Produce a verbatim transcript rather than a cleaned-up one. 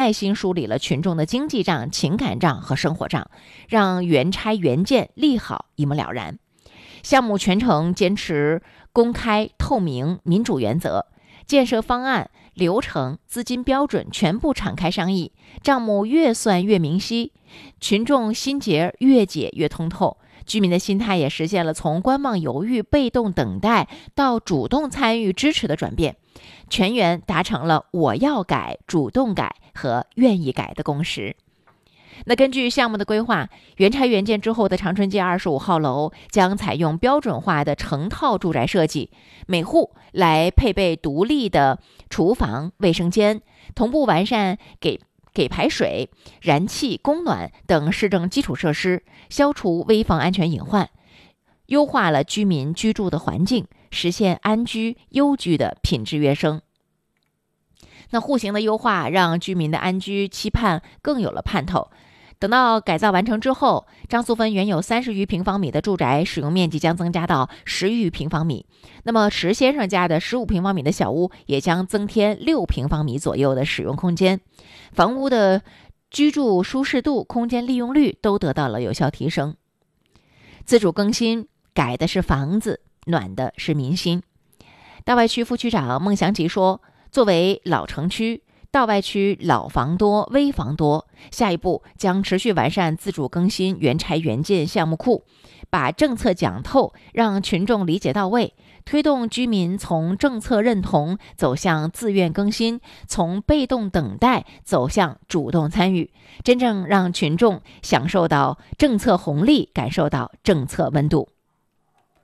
耐心梳理了群众的经济账、情感账和生活账，让原拆原建利好一目了然。项目全程坚持公开、透明、民主原则，建设方案、流程、资金标准全部敞开商议，账目越算越明晰，群众心结越解越通透，居民的心态也实现了从观望犹豫、被动等待到主动参与支持的转变，全员达成了我要改、主动改和愿意改的共识。那根据项目的规划，原拆原建之后的长春街二十五号楼将采用标准化的成套住宅设计，每户来配备独立的厨房、卫生间，同步完善给给排水、燃气、供暖等市政基础设施，消除危房安全隐患，优化了居民居住的环境，实现安居优居的品质跃升。那户型的优化让居民的安居期盼更有了盼头。等到改造完成之后，张素芬原有三十余平方米的住宅使用面积将增加到十余平方米，那么池先生家的十五平方米的小屋也将增添六平方米左右的使用空间，房屋的居住舒适度、空间利用率都得到了有效提升。自主更新，改的是房子，暖的是民心。大外区副区长孟祥吉说，作为老城区，道外区老房多、危房多，下一步将持续完善自主更新原拆原建项目库，把政策讲透，让群众理解到位，推动居民从政策认同走向自愿更新，从被动等待走向主动参与，真正让群众享受到政策红利，感受到政策温度。